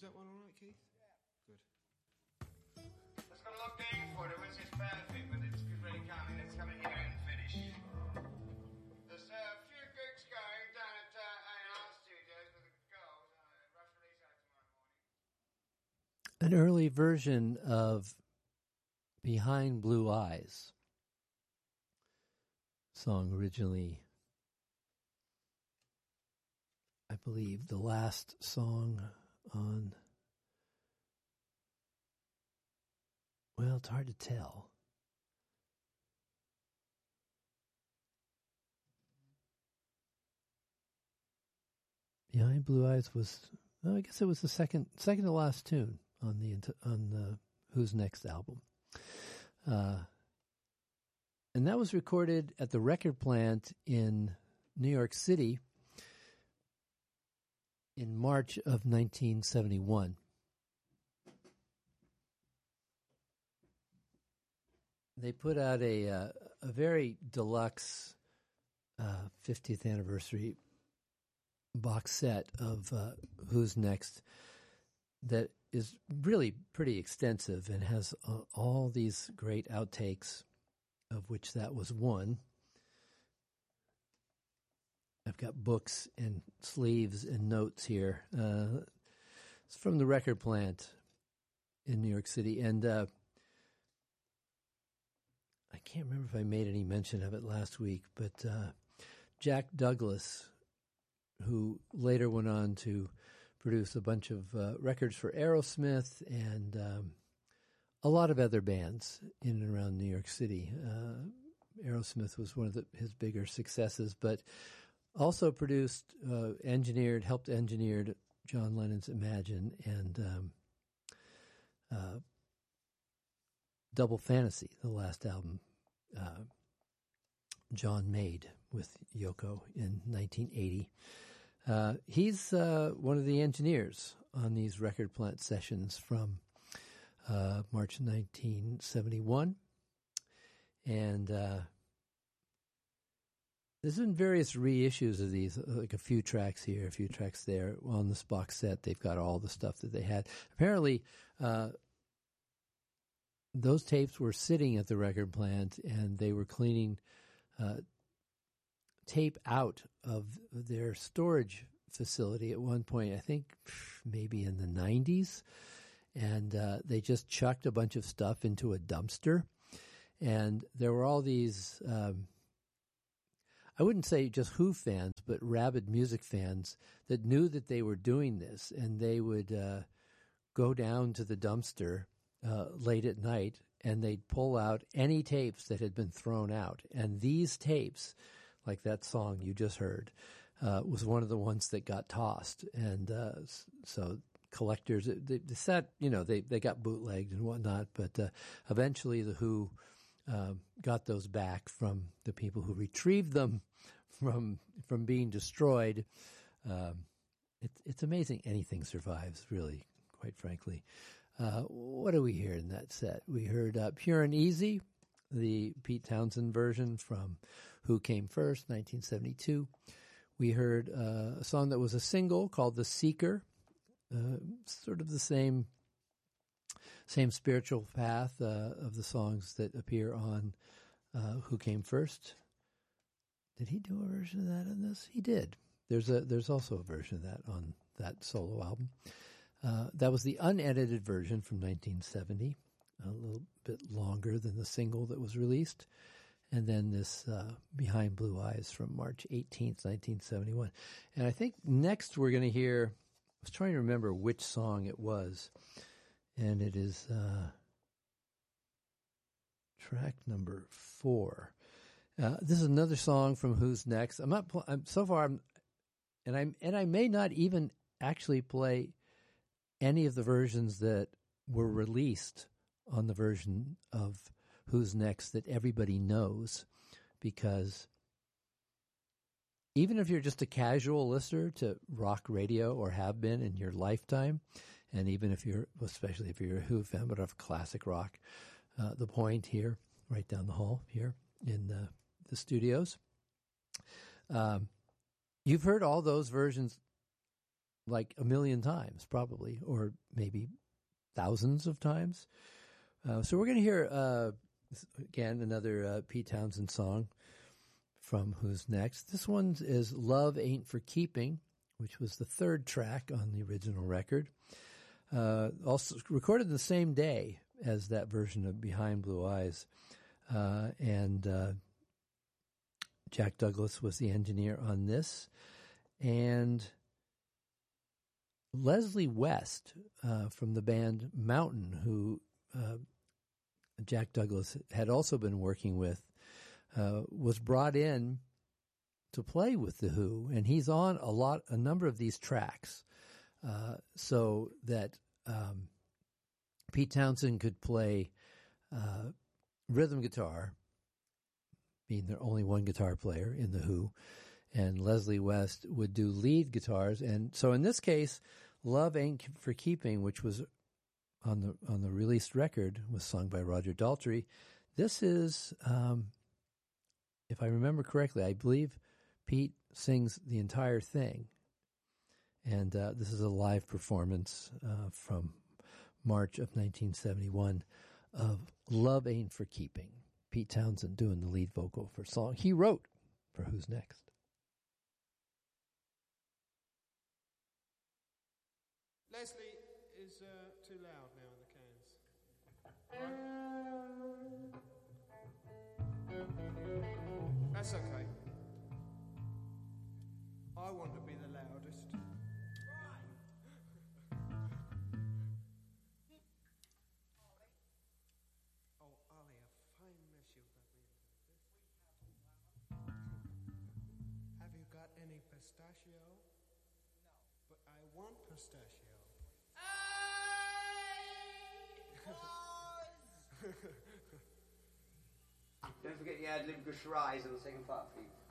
that one all right, Keith? Yeah. Good. It's got a lot going for it, which is perfect, but it's really coming. It's coming here and finish. There's a few gigs going down at A&R Studios with the girls. Rough release out tomorrow morning. An early version of Behind Blue Eyes song, originally, I believe, the last song on, well, it's hard to tell. Behind Blue Eyes was, well, I guess it was the second to last tune on the Who's Next album. And that was recorded at the record plant in New York City in March of 1971. They put out a very deluxe 50th anniversary box set of Who's Next that is really pretty extensive and has all these great outtakes, of which that was one. I've got books and sleeves and notes here. It's from the record plant in New York City. And I can't remember if I made any mention of it last week, but Jack Douglas, who later went on to produce a bunch of records for Aerosmith and a lot of other bands in and around New York City. Aerosmith was one of his bigger successes, but also produced, helped engineered John Lennon's Imagine and Double Fantasy, the last album John made with Yoko in 1980. He's one of the engineers on these record plant sessions from March 1971. And there's been various reissues of these, like a few tracks here, a few tracks there. On this box set, they've got all the stuff that they had. Apparently, those tapes were sitting at the record plant, and they were cleaning tape out of their storage facility at one point, I think maybe in the 90s. And they just chucked a bunch of stuff into a dumpster. And there were all these, I wouldn't say just Who fans, but rabid music fans that knew that they were doing this. And they would go down to the dumpster late at night, and they'd pull out any tapes that had been thrown out. And these tapes, like that song you just heard, was one of the ones that got tossed. And so collectors, they got bootlegged and whatnot, but eventually the Who got those back from the people who retrieved them from being destroyed. It's amazing anything survives, really, quite frankly. What do we hear in that set? We heard Pure and Easy, the Pete Townsend version from Who Came First, 1972. We heard a song that was a single called The Seeker, sort of the same spiritual path of the songs that appear on Who Came First. Did he do a version of that on this? He did. There's also a version of that on that solo album. That was the unedited version from 1970, a little bit longer than the single that was released. And then this Behind Blue Eyes from March 18th, 1971. And I think next we're going to hear, I was trying to remember which song it was, and it is track number 4. This is another song from Who's Next. I may not even actually play any of the versions that were released on the version of Who's Next that everybody knows, because even if you're just a casual listener to rock radio or have been in your lifetime, and even if especially if you're a Who fan, but of classic rock, the Point here, right down the hall here in the studios, you've heard all those versions like a million times, probably, or maybe thousands of times. So we're going to hear, again, another Pete Townshend song from Who's Next. This one is Love Ain't for Keeping, which was the third track on the original record. Also recorded the same day as that version of Behind Blue Eyes. And Jack Douglas was the engineer on this. And Leslie West from the band Mountain, who Jack Douglas had also been working with, was brought in to play with The Who, and he's on a number of these tracks, so that Pete Townshend could play rhythm guitar, being there only one guitar player in The Who, and Leslie West would do lead guitars. And so in this case, Love Ain't for Keeping, which was on the released record, was sung by Roger Daltrey. This is, if I remember correctly, I believe Pete sings the entire thing. And this is a live performance from March of 1971 of Love Ain't for Keeping. Pete Townshend doing the lead vocal for a song he wrote for Who's Next. Leslie is too loud now in the cans. That's okay. I want to be the loudest. Oh, Ollie, a fine mess you've got me into. Have you got any pistachio? No. But I want pistachio. Don't forget the ad-lib Gush Rise on the second part for you.